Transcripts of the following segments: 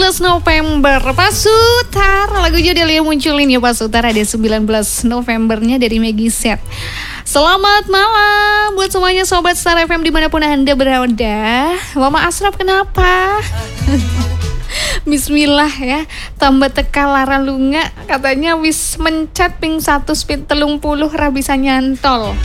November Pak Sutar, lagu judul yang munculin ya Pak Sutar. Ada 19 Novembernya dari Maggie Set. Selamat malam buat semuanya Sobat Star FM dimanapun Anda berada. Mama Asraf kenapa? Bismillah ya. Tambah teka lara lunga. Katanya wis mencet ping 1 speed 30 ra bisa nyantol.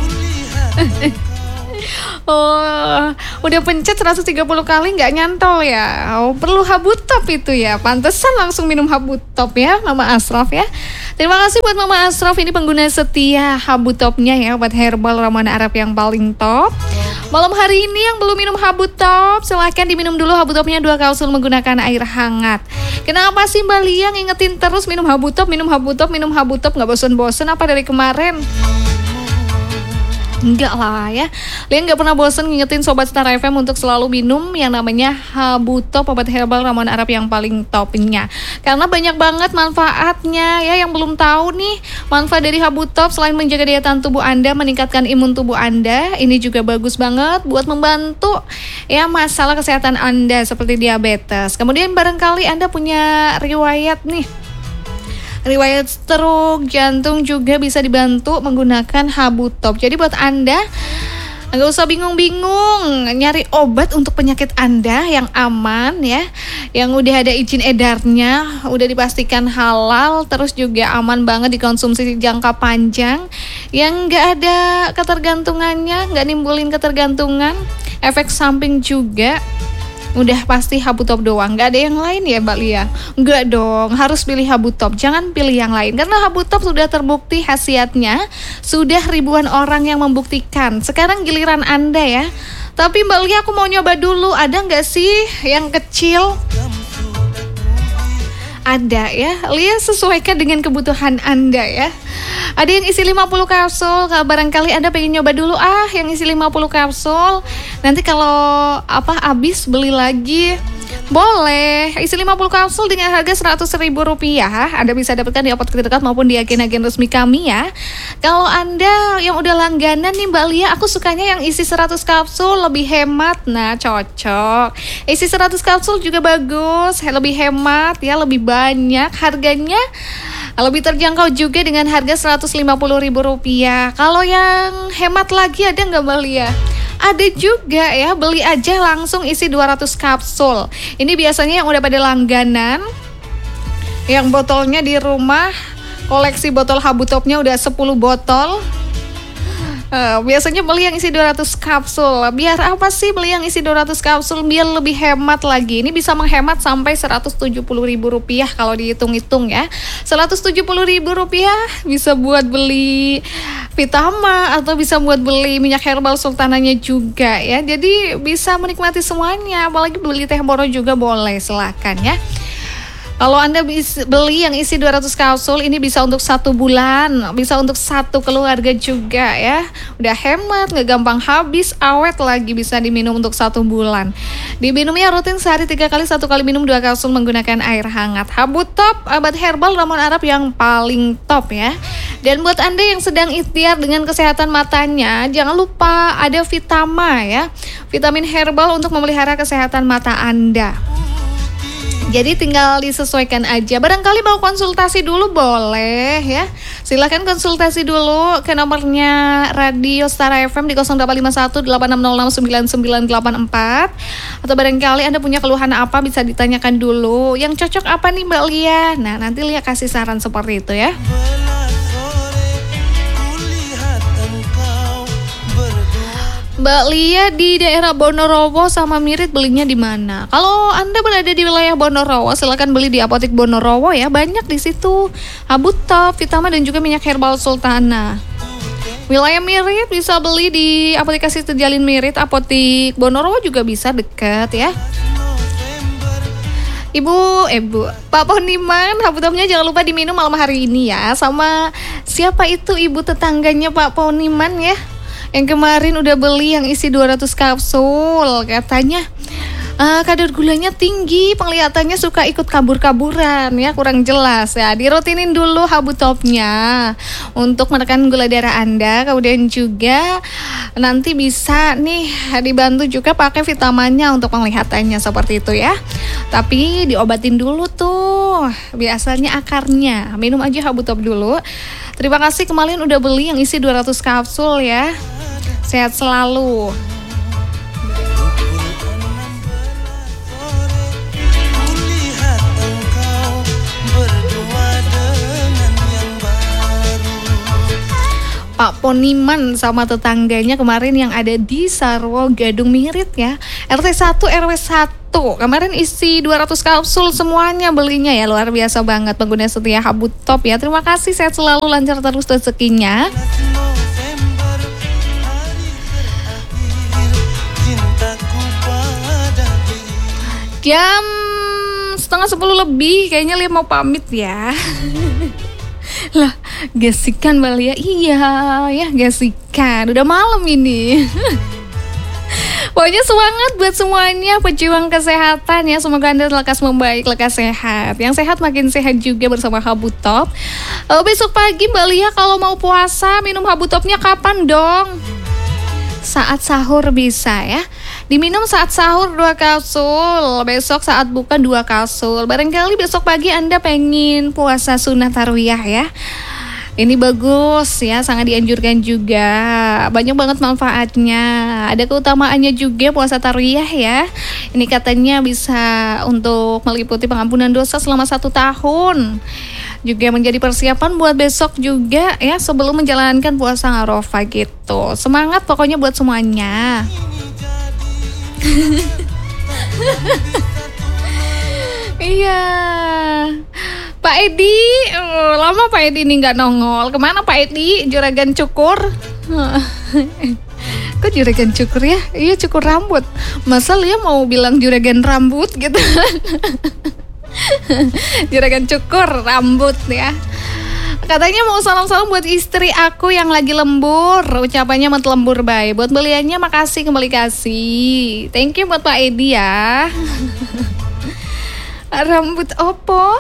Oh, udah pencet 130 kali nggak nyantol ya. Oh, perlu Habutop itu ya. Pantesan langsung minum Habutop ya, Mama Asraf ya. Terima kasih buat Mama Asraf, ini pengguna setia Habutopnya ya, buat herbal ramuan Arab yang paling top. Malam hari ini yang belum minum Habutop, silahkan diminum dulu Habutopnya 2 kapsul menggunakan air hangat. Kenapa sih Mbak Lia ngingetin terus minum Habutop, nggak bosen-bosen apa dari kemarin? Enggak lah ya, Lia nggak pernah bosan ngingetin Sobat Star FM untuk selalu minum yang namanya Habutop, obat herbal ramuan Arab yang paling topnya. Karena banyak banget manfaatnya ya, yang belum tahu nih manfaat dari Habutop selain menjaga daya tahan tubuh Anda, meningkatkan imun tubuh Anda, ini juga bagus banget buat membantu ya masalah kesehatan Anda seperti diabetes. Kemudian barangkali Anda punya riwayat stroke, jantung juga bisa dibantu menggunakan Habutop. Jadi buat Anda nggak usah bingung-bingung nyari obat untuk penyakit Anda yang aman ya, yang udah ada izin edarnya, udah dipastikan halal, terus juga aman banget dikonsumsi jangka panjang, yang nggak ada ketergantungannya, nggak nimbulin ketergantungan, efek samping juga. Udah pasti Habutop doang, gak ada yang lain ya Mbak Lia? Enggak dong, harus pilih Habutop, jangan pilih yang lain. Karena Habutop sudah terbukti khasiatnya, sudah ribuan orang yang membuktikan. Sekarang giliran Anda ya. Tapi Mbak Lia aku mau nyoba dulu, ada gak sih yang kecil? Ada ya, Lia sesuaikan dengan kebutuhan Anda ya. Ada yang isi 50 kapsul, kalau barangkali Anda pengen nyoba dulu yang isi 50 kapsul. Nanti kalau habis beli lagi. Boleh, isi 50 kapsul dengan harga Rp100.000. Anda bisa dapatkan di apotek terdekat maupun di agen-agen resmi kami ya. Kalau Anda yang udah langganan nih Mbak Lia, aku sukanya yang isi 100 kapsul lebih hemat. Nah, cocok. Isi 100 kapsul juga bagus, lebih hemat ya, lebih banyak. Harganya lebih terjangkau juga dengan harga Rp150.000. Kalau yang hemat lagi ada nggak Mbak Lia? Ada juga ya, beli aja langsung isi 200 kapsul. Ini biasanya yang udah pada langganan, yang botolnya di rumah, koleksi botol Habutopnya udah 10 botol. Biasanya beli yang isi 200 kapsul. Biar apa sih beli yang isi 200 kapsul? Biar lebih hemat lagi. Ini bisa menghemat sampai Rp170.000 kalau dihitung-hitung ya. Rp170.000 bisa buat beli Vitama atau bisa buat beli minyak herbal sultananya juga ya. Jadi bisa menikmati semuanya. Apalagi beli teh boro juga boleh, silakan ya. Kalau Anda beli yang isi 200 kapsul, ini bisa untuk 1 bulan, bisa untuk 1 keluarga juga ya. Udah hemat, gak gampang habis, awet lagi, bisa diminum untuk 1 bulan. Diminumnya rutin sehari 3 kali, 1 kali minum 2 kapsul menggunakan air hangat. Habutop, obat herbal ramuan Arab yang paling top ya. Dan buat Anda yang sedang ikhtiar dengan kesehatan matanya, jangan lupa ada Vitama ya. Vitamin herbal untuk memelihara kesehatan mata Anda. Jadi tinggal disesuaikan aja. Barangkali mau konsultasi dulu boleh ya. Silakan konsultasi dulu ke nomornya Radio Star FM di 0851 8606 9984. Atau barangkali Anda punya keluhan apa bisa ditanyakan dulu. Yang cocok apa nih Mbak Lia? Nah, nanti Lia kasih saran seperti itu ya. Mbak Lia di daerah Bonorowo sama Mirit belinya di mana? Kalau Anda berada di wilayah Bonorowo, silakan beli di apotek Bonorowo ya. Banyak di situ Habutop, Vitama dan juga minyak herbal Sultana. Wilayah Mirit bisa beli di aplikasi Terjalin Mirit, apotek Bonorowo juga bisa, dekat ya. Ibu, Pak Poniman, Habutopnya jangan lupa diminum malam hari ini ya. Sama siapa itu ibu tetangganya Pak Poniman ya? Yang kemarin udah beli yang isi 200 kapsul, katanya kadar gulanya tinggi, penglihatannya suka ikut kabur-kaburan ya, kurang jelas ya. Dirutinin dulu Habutopnya untuk menekan gula darah Anda. Kemudian juga nanti bisa nih dibantu juga pakai vitaminnya untuk penglihatannya seperti itu ya. Tapi diobatin dulu tuh, biasanya akarnya. Minum aja Habu Top dulu. Terima kasih kemarin udah beli yang isi 200 kapsul ya. Sehat selalu. Pak Poniman sama tetangganya kemarin yang ada di Sarwo Gadung Mirit ya, RT 1 RW 1. Kemarin isi 200 kapsul semuanya belinya ya, luar biasa banget pengguna setia Habu Top ya. Terima kasih, sehat selalu, lancar terus rezekinya. Jam setengah 10 lebih kayaknya Lia mau pamit ya. Lah, gasikan Balia. Iya, ya gasikan. Udah malam ini. Pokoknya semangat buat semuanya pejuang kesehatan ya. Semoga Anda lekas membaik, lekas sehat. Yang sehat makin sehat juga bersama Habu Top. Besok pagi Mbak Lia kalau mau puasa minum Habu Topnya kapan dong? Saat sahur bisa ya. Diminum saat sahur 2 kapsul, besok saat buka 2 kapsul. Barangkali besok pagi Anda pengen puasa sunnah tarwiyah ya. Ini bagus ya, sangat dianjurkan juga. Banyak banget manfaatnya. Ada keutamaannya juga puasa tarwiyah ya. Ini katanya bisa untuk meliputi pengampunan dosa selama 1 tahun. Juga menjadi persiapan buat besok juga ya, sebelum menjalankan puasa Arafah gitu. Semangat pokoknya buat semuanya. Iya, Pak Edi, lama Pak Edi ini nggak nongol. Kemana Pak Edi? Juragan cukur? Kok juragan cukur ya? Iya, cukur rambut. Masa Lia mau bilang juragan rambut gitu? Juragan cukur rambut ya. Katanya mau salam-salam buat istri aku yang lagi lembur. Ucapannya mat lembur baik. Buat beliannya makasih kembali kasih. Thank you buat Pak Edi ya. Rambut opo?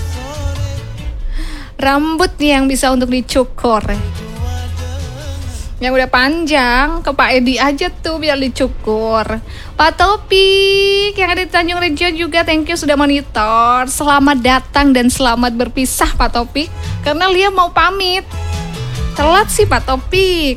Rambut yang bisa untuk dicukur. Yang udah panjang ke Pak Edi aja tuh biar dicukur. Pak Topik yang ada di Tanjung Rejo juga thank you sudah monitor. Selamat datang dan selamat berpisah Pak Topik. Karena Lia mau pamit. Telat sih Pak Topik.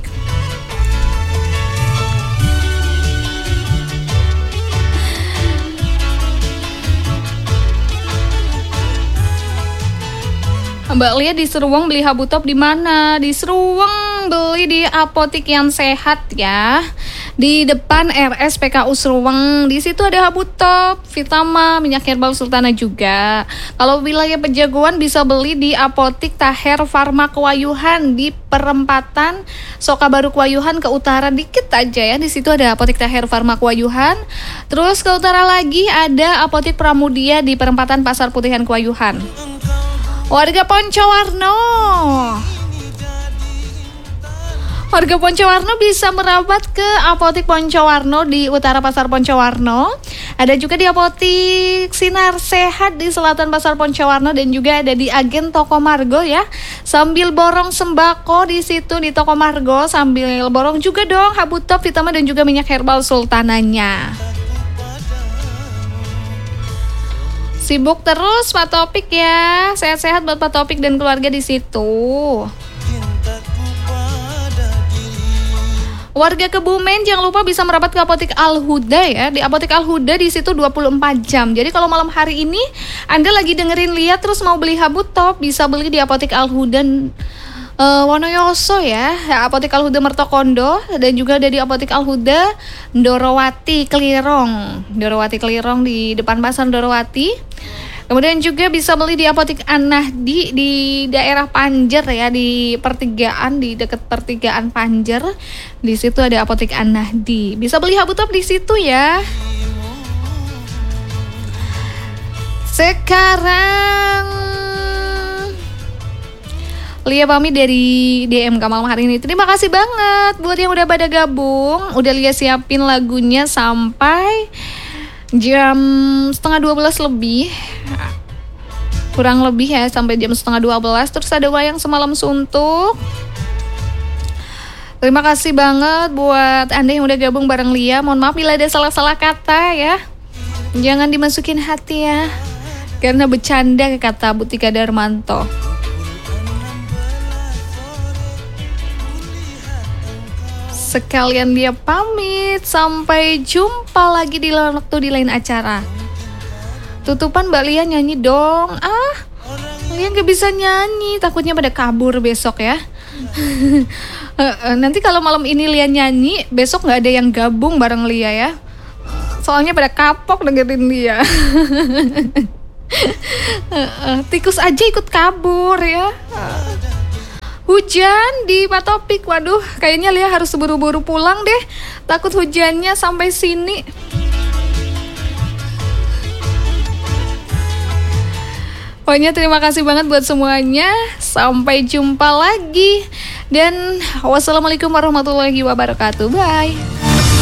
Mbak Lia di Seruang beli Habu Top di mana? Di Seruang beli di Apotik yang Sehat ya. Di depan RSPKU Seruang. Di situ ada Habu Top, Vitama, minyak herbal Sultana juga. Kalau wilayah Pejagoan bisa beli di Apotik Taher Farma Kewayuhan di perempatan Sokabaru Kewayuhan ke utara dikit aja ya. Di situ ada Apotik Taher Farma Kewayuhan. Terus ke utara lagi ada Apotik Pramudia di perempatan Pasar Putihan Kewayuhan. Warga Poncowarno bisa merapat ke Apotik Poncowarno di utara Pasar Poncowarno. Ada juga di Apotik Sinar Sehat di selatan Pasar Poncowarno dan juga ada di Agen Toko Margo ya. Sambil borong sembako di situ di Toko Margo, sambil borong juga dong Habu Top, Vitama dan juga minyak herbal Sultananya. Sibuk terus Pak Topik ya. Sehat-sehat buat Pak Topik dan keluarga di situ. Warga Kebumen jangan lupa bisa merapat ke Apotik Al-Huda ya. Di Apotik Al-Huda di situ 24 jam. Jadi kalau malam hari ini Anda lagi dengerin Lia terus mau beli Habu Top, bisa beli di Apotik Al-Huda Wonoyoso ya. Apotik Al-Huda Mertokondo dan juga ada di Apotik Al-Huda Ndorowati Klirong di depan Pasar Ndorowati. Kemudian juga bisa beli di Apotik An-Nahdi di daerah Panjer ya, di pertigaan, di dekat pertigaan Panjer. Di situ ada Apotik An-Nahdi. Bisa beli Habu Top di situ ya. Sekarang Lia pamit dari DMK malam hari ini. Terima kasih banget buat yang udah pada gabung. Udah Lia siapin lagunya sampai jam 11:30 lebih. Kurang lebih ya, sampai jam 11:30. Terus ada Wayang Semalam Suntuk. Terima kasih banget buat Anda yang udah gabung bareng Lia. Mohon maaf bila ada salah-salah kata ya. Jangan dimasukin hati ya, karena bercanda, kata Butika Darmanto. Sekalian dia pamit, sampai jumpa lagi di lain waktu, di lain acara. Tutupan Mbak Lia nyanyi dong. Lia gak bisa nyanyi, takutnya pada kabur besok ya. Nanti kalau malam ini Lia nyanyi, besok gak ada yang gabung bareng Lia ya. Soalnya pada kapok dengerin Lia. Tikus aja ikut kabur ya. Hujan di Pak Topik. Waduh, kayaknya Lia harus buru-buru pulang deh. Takut hujannya sampai sini. Pokoknya terima kasih banget buat semuanya. Sampai jumpa lagi. Dan wassalamualaikum warahmatullahi wabarakatuh. Bye.